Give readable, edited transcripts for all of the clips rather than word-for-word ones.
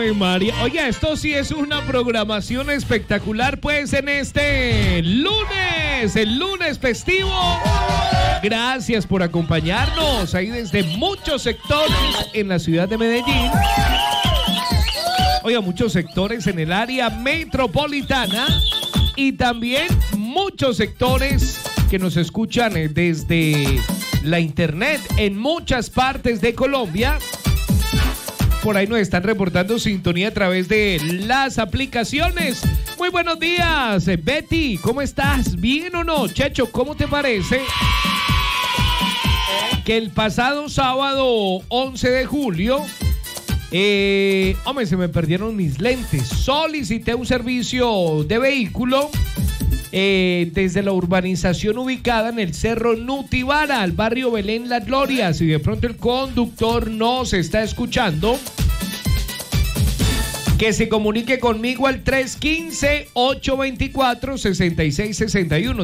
Ave María. Oye, esto sí es una programación espectacular, pues, en este lunes, el lunes festivo. Gracias por acompañarnos ahí desde muchos sectores en la ciudad de Medellín. Oiga, muchos sectores en el área metropolitana y también muchos sectores que nos escuchan desde la internet en muchas partes de Colombia. Por ahí nos están reportando sintonía a través de las aplicaciones. Muy buenos días, Betty, ¿cómo estás? ¿Bien o no? Checho, ¿cómo te parece que el pasado sábado 11 de julio, hombre, se me perdieron mis lentes? Solicité un servicio de vehículo desde la urbanización ubicada en el Cerro Nutibara, al barrio Belén Las Glorias. Si de pronto el conductor no se está escuchando, que se comunique conmigo al 315-824-6661.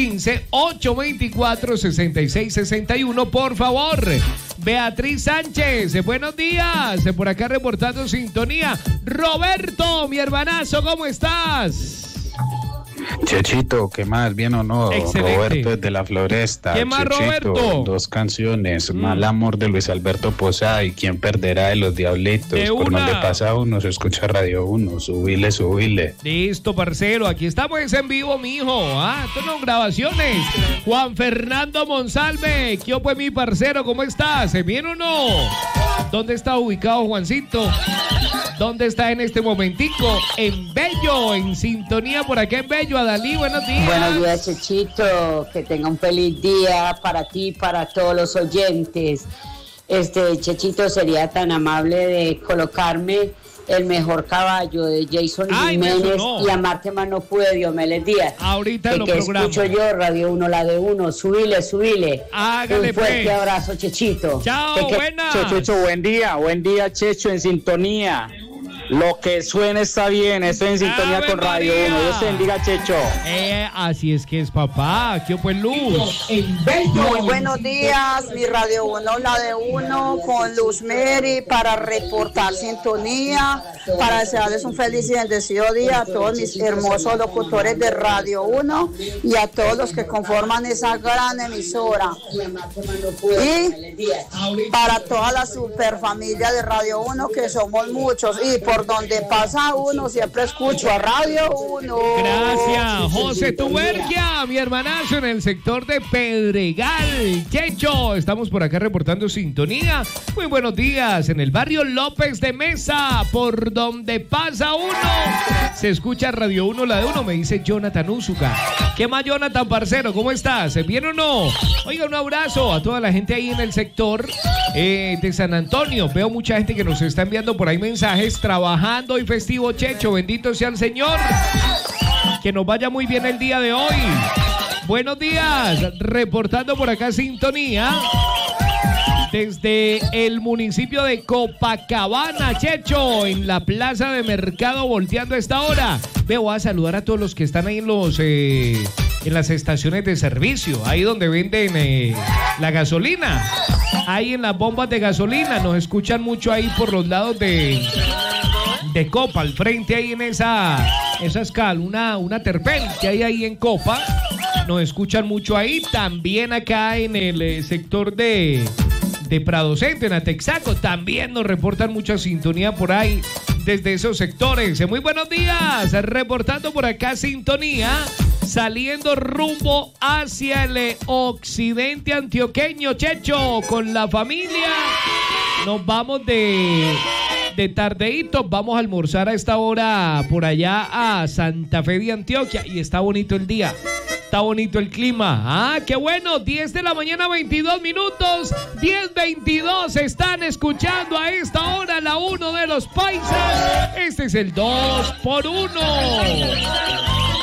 315-824-6661, por favor. Beatriz Sánchez, buenos días. Por acá reportando sintonía. Roberto, mi hermanazo, ¿cómo estás? Chechito, ¿qué más? ¿Bien o no? Excelente. Roberto desde la Floresta. ¿Qué más, Chechito, Roberto? 2 canciones. Mal amor de Luis Alberto Posada y ¿Quién perderá de los Diablitos? De Por una. donde pasa uno se escucha Radio 1. Subile, subile. Listo, parcero, aquí estamos en vivo, mijo. Esto no grabaciones. Juan Fernando Monsalve, ¿qué pues mi parcero? ¿Cómo estás? ¿Bien o no? ¿Dónde está ubicado Juancito? ¿Dónde está en este momentico? En Bello, en sintonía por acá en Bello. Adalí, buenos días. Buenos días, Chechito. Que tenga un feliz día para ti y para todos los oyentes. Chechito, sería tan amable de colocarme El Mejor Caballo de Jason Jiménez y Amarte Más No Pude, Diomedes Díaz. Ahorita lo que programo. escucho yo, Radio 1, la de 1. Subile, subile. Hágale, un fuerte pues. abrazo, Chechito. Chao, buenas. Checho, buen día, Checho, en sintonía. Lo que suene está bien, estoy en sintonía ¡Ave con Radio María! 1. Dios te bendiga, Checho. Así es que es, papá. ¿Qué pues, Luz? Muy buenos días, mi Radio 1, la de 1, con Luz Mary, para reportar sintonía, para desearles un feliz y bendecido día a todos mis hermosos locutores de Radio 1 y a todos los que conforman esa gran emisora. Y para toda la superfamilia de Radio 1, que somos muchos, y por donde pasa uno, siempre escucho a Radio 1. Gracias, José Tubergia, mi hermanazo en el sector de Pedregal. Checho, estamos por acá reportando sintonía. Muy buenos días en el barrio López de Mesa, por donde pasa uno. Se escucha Radio 1, la de 1, me dice Jonathan Úzuca. ¿Qué más, Jonathan, parcero? ¿Cómo estás? ¿Bien o no? Oiga, un abrazo a toda la gente ahí en el sector de San Antonio. Veo mucha gente que nos está enviando por ahí mensajes, trabajando y festivo, Checho. Bendito sea el Señor. Que nos vaya muy bien el día de hoy. Buenos días. Reportando por acá sintonía desde el municipio de Copacabana, Checho, en la plaza de mercado, volteando a esta hora. Voy a saludar a todos los que están ahí en las estaciones de servicio, ahí donde venden la gasolina, ahí en las bombas de gasolina. Nos escuchan mucho ahí por los lados de Copa, al frente ahí en esa escala, una terpel que hay ahí en Copa. Nos escuchan mucho ahí, también acá en el sector de Prado Centro, en Atexaco, también nos reportan mucha sintonía por ahí desde esos sectores. Muy buenos días, reportando por acá sintonía, saliendo rumbo hacia el occidente antioqueño, Checho, con la familia. Nos vamos de tardeíto, vamos a almorzar a esta hora por allá a Santa Fe de Antioquia, y está bonito el día. Está bonito el clima. ¡Qué bueno! 10 de la mañana, 22 minutos. 10:22 están escuchando a esta hora la 1 de los paisas. Este es el 2 por 1.